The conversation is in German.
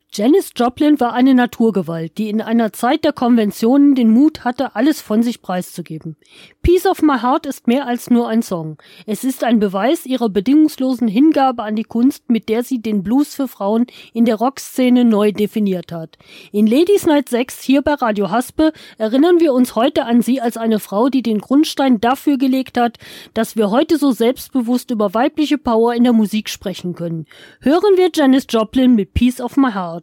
Janis Joplin war eine Naturgewalt, die in einer Zeit der Konventionen den Mut hatte, alles von sich preiszugeben. Piece of My Heart ist mehr als nur ein Song. Es ist ein Beweis ihrer bedingungslosen Hingabe an die Kunst, mit der sie den Blues für Frauen in der Rockszene neu definiert hat. In Ladies Night 6 hier bei Radio Haspe erinnern wir uns heute an sie als eine Frau, die den Grundstein dafür gelegt hat, dass wir heute so selbstbewusst über weibliche Power in der Musik sprechen können. Hören wir Janis Joplin mit Piece of My Heart.